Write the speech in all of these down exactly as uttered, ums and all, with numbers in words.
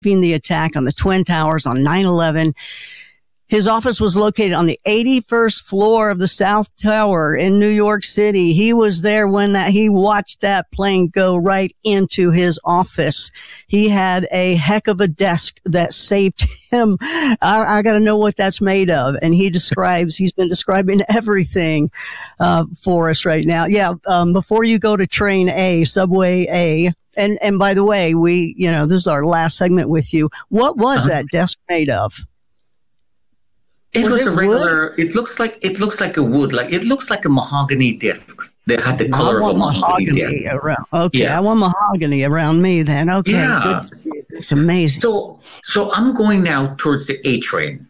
the attack on the Twin Towers on nine eleven. His office was located on the eighty-first floor of the South Tower in New York City. He was there when that, he watched that plane go right into his office. He had a heck of a desk that saved him. I, I got to know what that's made of. And he describes, he's been describing everything, uh, for us right now. Yeah. Um, before you go to train A, subway A, and, and by the way, we, you know, this is our last segment with you. What was uh-huh. that desk made of? It was, was it a regular. Wood? It looks like it looks like a wood. Like it looks like a mahogany disc. They had the color of a mahogany, mahogany disc. Around. Okay, yeah. I want mahogany around me then. Okay, yeah. Good. It's amazing. So, so I'm going now towards the A train.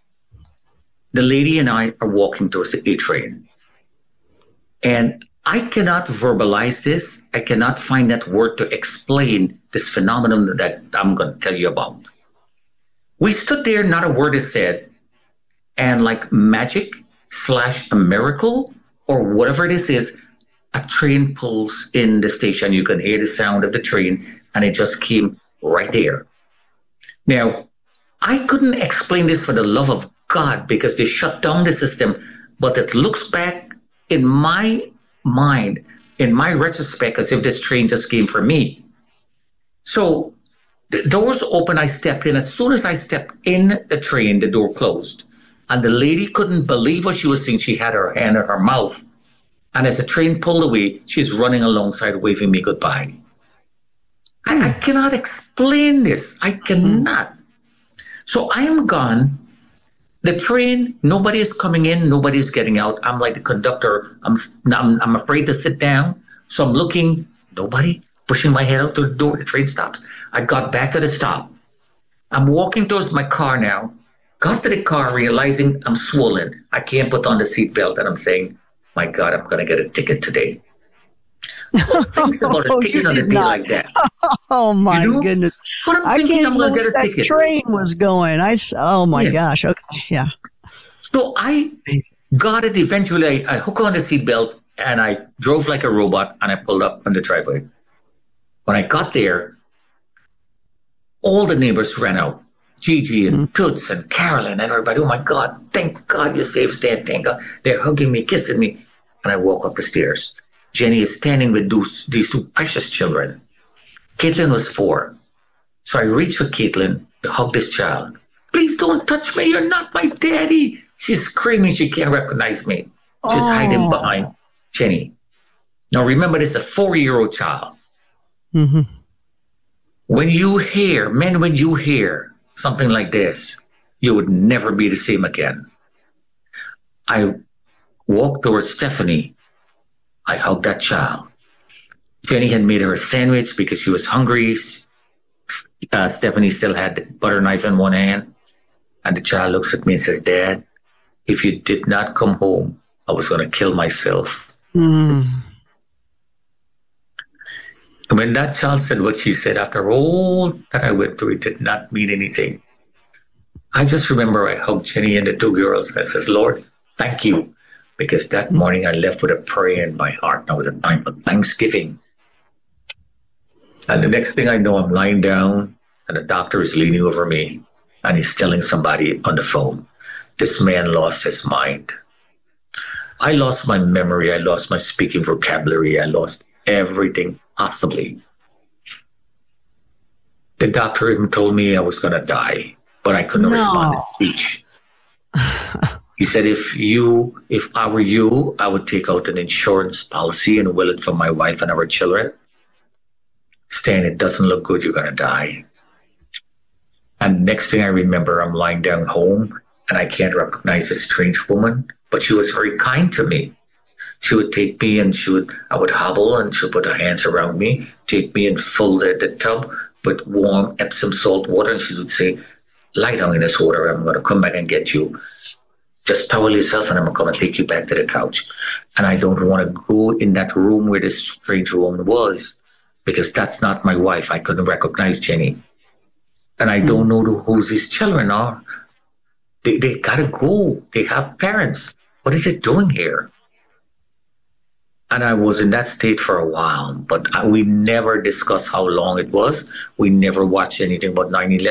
The lady and I are walking towards the A train, and I cannot verbalize this. I cannot find that word to explain this phenomenon that I'm going to tell you about. We stood there, not a word is said. And like magic slash a miracle or whatever it is, is a train pulls in the station. You can hear the sound of the train and it just came right there. Now, I couldn't explain this for the love of God because they shut down the system, but it looks back in my mind, in my retrospect, as if this train just came for me. So the doors open, I stepped in. As soon as I stepped in the train, the door closed. And the lady couldn't believe what she was seeing. She had her hand at her mouth. And as the train pulled away, she's running alongside, waving me goodbye. I, I cannot explain this. I cannot. So I am gone. The train, nobody is coming in, nobody is getting out. I'm like the conductor. I'm, I'm, I'm afraid to sit down. So I'm looking, nobody, pushing my head out to the door. The train stops. I got back to the stop. I'm walking towards my car now. Got to the car, realizing I'm swollen. I can't put on the seatbelt, and I'm saying, my God, I'm going to get a ticket today. Who thinks about a ticket on a day like that? Oh, my you know? goodness. But I'm I thinking can't I'm going to get a that ticket. train was going. I, oh, my yeah. gosh. Okay, yeah. So I got it eventually. I, I hooked on the seatbelt, and I drove like a robot, and I pulled up on the driveway. When I got there, all the neighbors ran out. Gigi and mm. Toots and Carolyn and everybody. Oh, my God. Thank God you saved Stan. Thank God. They're hugging me, kissing me. And I walk up the stairs. Jenny is standing with those, these two precious children. Caitlin was four. So I reach for Caitlin to hug this child. Please don't touch me. You're not my daddy. She's screaming. She can't recognize me. She's oh. hiding behind Jenny. Now, remember, this is a four-year-old child. Mm-hmm. When you hear, men, when you hear something like this, you would never be the same again. I walked towards Stephanie. I hugged that child. Jenny had made her a sandwich because she was hungry. Uh, Stephanie still had the butter knife in one hand. And the child looks at me and says, Dad, if you did not come home, I was going to kill myself. Mm. And when that child said what she said, after all that I went through, it did not mean anything. I just remember I hugged Jenny and the two girls and I says, Lord, thank you. Because that morning I left with a prayer in my heart. Now was a time of thanksgiving. And the next thing I know, I'm lying down and the doctor is leaning over me and he's telling somebody on the phone, this man lost his mind. I lost my memory. I lost my speaking vocabulary. I lost everything possibly. The doctor even told me I was going to die, but I couldn't no. respond to speech. He said, if you, if I were you, I would take out an insurance policy and will it for my wife and our children. Stan, it doesn't look good. You're going to die. And next thing I remember, I'm lying down home and I can't recognize a strange woman, but she was very kind to me. She would take me and she would, I would hobble and she would put her hands around me, take me and fill the, the tub with warm Epsom salt water. And she would say, lie down in this water. I'm going to come back and get you. Just towel yourself and I'm going to come and take you back to the couch. And I don't want to go in that room where this strange woman was because that's not my wife. I couldn't recognize Jenny. And I don't know who these children are. They, they got to go. They have parents. What is it doing here? and I was in that state for a while, but I, we never discussed how long it was. We never watched anything about nine eleven.